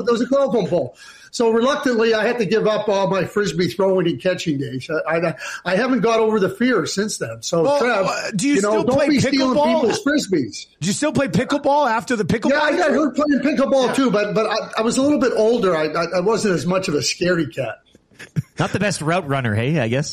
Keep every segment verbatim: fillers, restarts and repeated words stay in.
there was a telephone pole. So reluctantly, I had to give up all my Frisbee throwing and catching days. I, I, I haven't got over the fear since then. So, well, Trev, uh, do you, you know, still play don't be stealing pickleball? people's Frisbees. Do you still play pickleball after the pickleball? Yeah, I got hurt playing pickleball yeah. too, but but I, I was a little bit older. I, I, I wasn't as much of a scary cat. Not the best route runner, hey, I guess.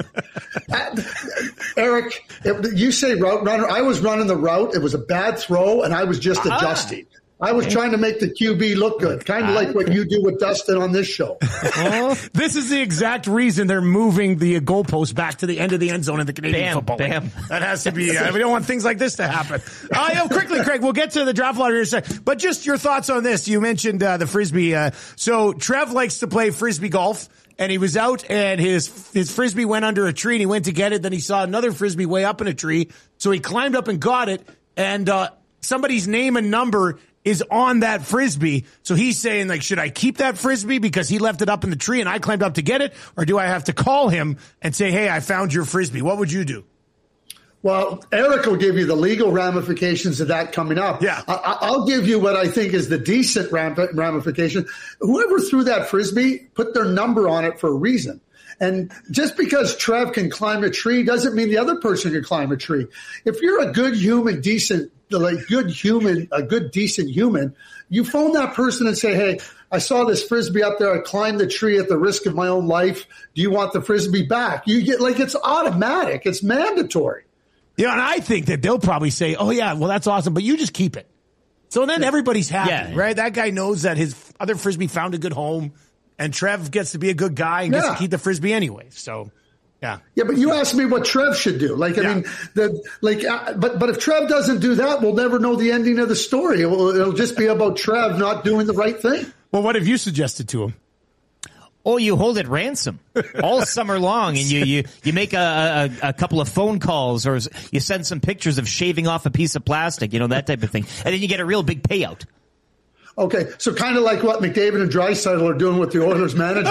uh, Eric, it, you say route runner. I was running the route. It was a bad throw, and I was just ah. adjusting. I was trying to make the Q B look good, kind of like what you do with Dustin on this show. This is the exact reason they're moving the goalpost back to the end of the end zone in the Canadian bam, Football League. Bam. That has to be. Uh, we don't want things like this to happen. Uh, yo, quickly, Craig, we'll get to the draft lottery in a second. But just your thoughts on this. You mentioned uh, the Frisbee. Uh, so Trev likes to play Frisbee golf. And he was out, and his his Frisbee went under a tree, and he went to get it. Then he saw another Frisbee way up in a tree. So he climbed up and got it, and uh, somebody's name and number is on that Frisbee. So he's saying, like, should I keep that Frisbee because he left it up in the tree and I climbed up to get it? Or do I have to call him and say, hey, I found your Frisbee? What would you do? Well, Eric will give you the legal ramifications of that coming up. Yeah. I, I'll give you what I think is the decent ramification. Whoever threw that Frisbee put their number on it for a reason. And just because Trev can climb a tree doesn't mean the other person can climb a tree. If you're a good human, decent, like good human, a good, decent human, you phone that person and say, hey, I saw this Frisbee up there. I climbed the tree at the risk of my own life. Do you want the Frisbee back? You get like, it's automatic. It's mandatory. Yeah, and I think that they'll probably say, oh, yeah, well, that's awesome, but you just keep it. So then everybody's happy, yeah. right? That guy knows that his other Frisbee found a good home, and Trev gets to be a good guy and gets yeah. to keep the Frisbee anyway. So, yeah. Yeah, but you asked me what Trev should do. Like, I yeah. mean, the like, uh, but but if Trev doesn't do that, we'll never know the ending of the story. It will, it'll just be about Trev not doing the right thing. Well, what have you suggested to him? Oh, you hold it ransom all summer long, and you, you, you make a, a, a couple of phone calls, or you send some pictures of shaving off a piece of plastic, you know, that type of thing. And then you get a real big payout. Okay, so kind of like what McDavid and Draisaitl are doing with the Oilers management.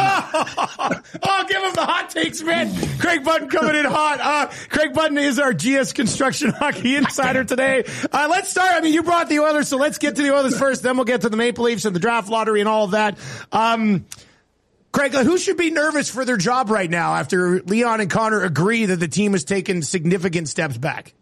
Oh, give him the hot takes, man. Craig Button coming in hot. Uh, Craig Button is our G S Construction Hockey Insider today. Uh, let's start. I mean, you brought the Oilers, so let's get to the Oilers first. Then we'll get to the Maple Leafs and the draft lottery and all of that. Um, Craig, who should be nervous for their job right now after Leon and Connor agree that the team has taken significant steps back?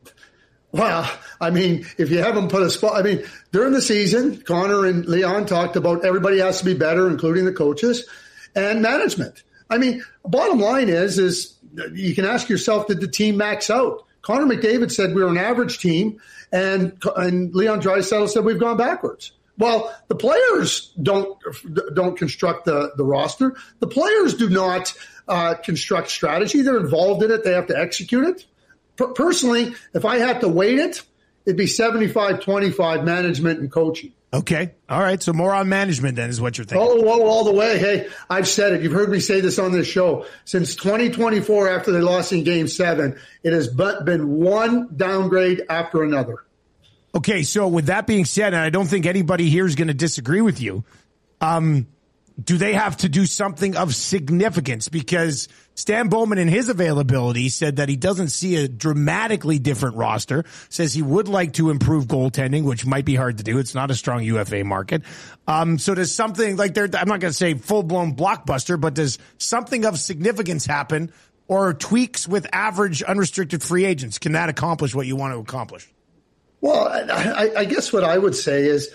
Well, I mean, if you haven't put a spot, I mean, during the season, Connor and Leon talked about everybody has to be better, including the coaches and management. I mean, bottom line is, is you can ask yourself, did the team max out? Connor McDavid said we were an average team, and, and Leon Draisaitl said we've gone backwards. Well, the players don't don't construct the, the roster. The players do not uh, construct strategy. They're involved in it. They have to execute it. Per- personally, if I had to weight it, it'd be seventy-five twenty-five management and coaching. Okay. All right. So more on management then is what you're thinking. Oh, all, all the way. Hey, I've said it. You've heard me say this on this show. Since twenty twenty-four, after they lost in game seven, it has been one downgrade after another. Okay, so with that being said, and I don't think anybody here is going to disagree with you, um, do they have to do something of significance? Because Stan Bowman, in his availability, said that he doesn't see a dramatically different roster, says he would like to improve goaltending, which might be hard to do. It's not a strong U F A market. Um, so does something like there, I'm not going to say full-blown blockbuster, but does something of significance happen, or tweaks with average unrestricted free agents? Can that accomplish what you want to accomplish? Well, I, I guess what I would say is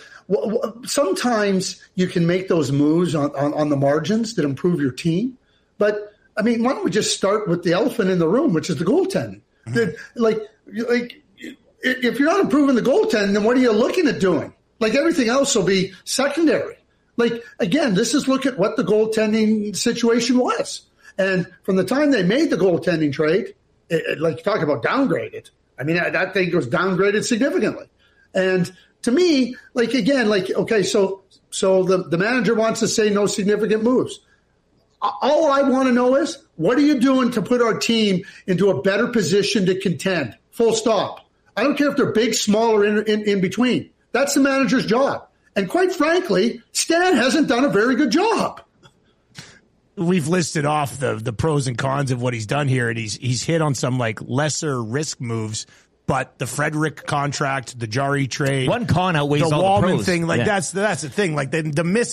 sometimes you can make those moves on, on, on the margins that improve your team. But, I mean, why don't we just start with the elephant in the room, which is the goaltending? Mm-hmm. The, like, like, if you're not improving the goaltending, then what are you looking at doing? Like, everything else will be secondary. Like, again, this is look at what the goaltending situation was. And from the time they made the goaltending trade, it, it, like you talk about downgraded, I mean, that thing was downgraded significantly. And to me, like, again, like, okay, so so the, the manager wants to say no significant moves. All I want to know is, what are you doing to put our team into a better position to contend? Full stop. I don't care if they're big, small, or in, in, in between. That's the manager's job. And quite frankly, Stan hasn't done a very good job. We've listed off the the pros and cons of what he's done here, and he's he's hit on some like lesser risk moves. But the Frederick contract, the Jari trade, one con outweighs the all Wallman the pros. thing, like yeah. that's that's the thing. Like the the miss